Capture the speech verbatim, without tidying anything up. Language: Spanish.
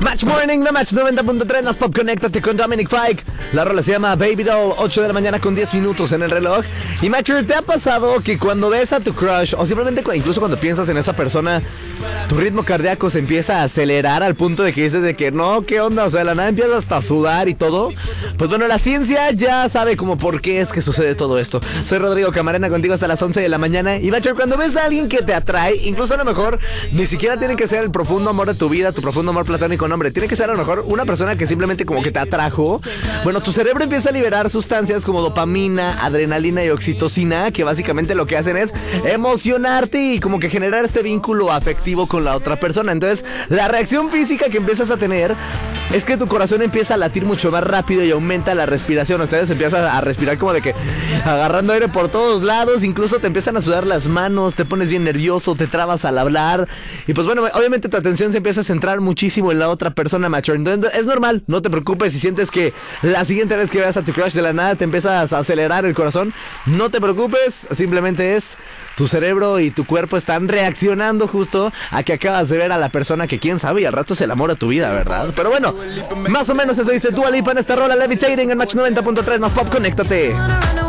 Match Morning, The Match noventa punto tres, más pop, conéctate con Dominic Fike. La rola se llama Baby Doll, ocho de la mañana con diez minutos en el reloj. Y Matcher, ¿te ha pasado que cuando ves a tu crush, o simplemente incluso cuando piensas en esa persona, tu ritmo cardíaco se empieza a acelerar al punto de que dices de que no, ¿qué onda? O sea, de la nada empiezas hasta a sudar y todo. Pues bueno, la ciencia ya sabe como por qué es que sucede todo esto. Soy Rodrigo Camarena, contigo hasta las once de la mañana. Y Matcher, cuando ves a alguien que te atrae, incluso a lo mejor ni siquiera tiene que ser el profundo amor de tu vida, tu profundo amor platónico, no, hombre, tiene que ser a lo mejor una persona que simplemente como que te atrajo. Bueno, tu cerebro empieza a liberar sustancias como dopamina, adrenalina y oxitocina, que básicamente lo que hacen es emocionarte y como que generar este vínculo afectivo con la otra persona. Entonces, la reacción física que empiezas a tener es que tu corazón empieza a latir mucho más rápido y aumenta la respiración. Ustedes empiezan a respirar como de que agarrando aire por todos lados, incluso te empiezan a sudar las manos, te pones bien nervioso, te trabas al hablar. Y pues bueno, obviamente tu atención se empieza a centrar muchísimo en la otra persona, macho. Entonces es normal, no te preocupes si sientes que la siguiente vez que veas a tu crush de la nada te empiezas a acelerar el corazón. No te preocupes, simplemente es tu cerebro y tu cuerpo están reaccionando justo a que acabas de ver a la persona que quién sabe y al rato es el amor de tu vida, ¿verdad? Pero bueno, más o menos eso dice Dua Lipa en esta rola Levitating en Match noventa punto tres, más pop, conéctate.